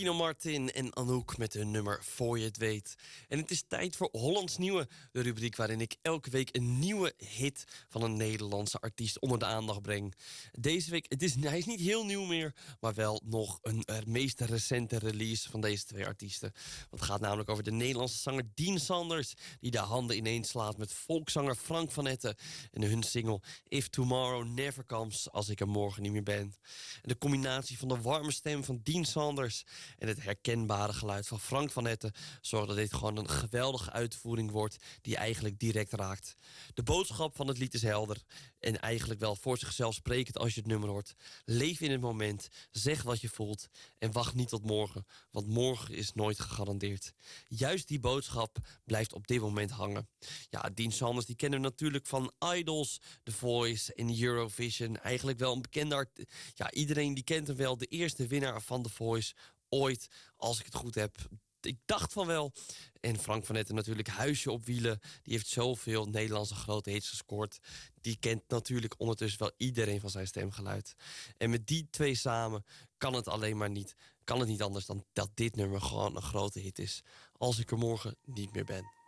Tino Martin en Anouk met hun nummer Voor je het weet. En het is tijd voor Hollands Nieuwe, de rubriek waarin ik elke week een nieuwe hit van een Nederlandse artiest onder de aandacht breng. Deze week, hij is niet heel nieuw meer, maar wel nog een meest recente release van deze twee artiesten. Want het gaat namelijk over de Nederlandse zanger Dien Sanders, die de handen ineens slaat met volkszanger Frank van Etten en hun single If Tomorrow Never Comes, als ik er morgen niet meer ben. En de combinatie van de warme stem van Dien Sanders en het herkenbare geluid van Frank van Etten zorgt dat dit gewoon een geweldige uitvoering wordt die eigenlijk direct raakt. De boodschap van het lied is helder en eigenlijk wel voor zichzelf sprekend als je het nummer hoort. Leef in het moment, zeg wat je voelt en wacht niet tot morgen, want morgen is nooit gegarandeerd. Juist die boodschap blijft op dit moment hangen. Ja, Dien Sanders die kennen we natuurlijk van Idols, The Voice en Eurovision. Eigenlijk wel een bekende artiest. Ja, iedereen die kent hem wel. De eerste winnaar van The Voice ooit, als ik het goed heb. Ik dacht van wel. En Frank van Etten natuurlijk, Huisje op Wielen. Die heeft zoveel Nederlandse grote hits gescoord. Die kent natuurlijk ondertussen wel iedereen van zijn stemgeluid. En met die twee samen kan het niet anders dan dat dit nummer gewoon een grote hit is. Als ik er morgen niet meer ben.